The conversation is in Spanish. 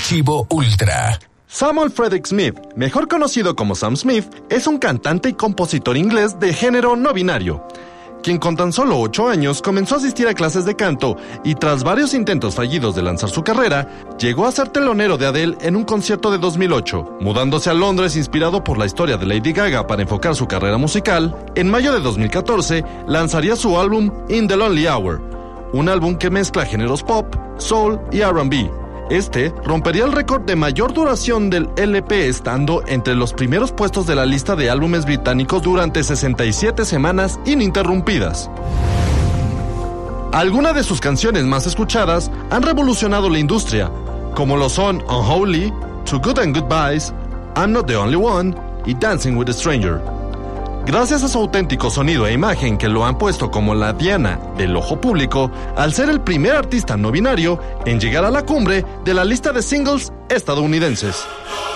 Archivo Ultra. Samuel Frederick Smith, mejor conocido como Sam Smith, es un cantante y compositor inglés de género no binario, quien con tan solo 8 años comenzó a asistir a clases de canto y tras varios intentos fallidos de lanzar su carrera, llegó a ser telonero de Adele en un concierto de 2008. Mudándose a Londres inspirado por la historia de Lady Gaga para enfocar su carrera musical, en mayo de 2014 lanzaría su álbum In the Lonely Hour, un álbum que mezcla géneros pop, soul y R&B. Este rompería el récord de mayor duración del LP, estando entre los primeros puestos de la lista de álbumes británicos durante 67 semanas ininterrumpidas. Algunas de sus canciones más escuchadas han revolucionado la industria, como lo son Unholy, Too Good and Goodbyes, I'm Not the Only One y Dancing with a Stranger. Gracias a su auténtico sonido e imagen que lo han puesto como la diana del ojo público, al ser el primer artista no binario en llegar a la cumbre de la lista de singles estadounidenses.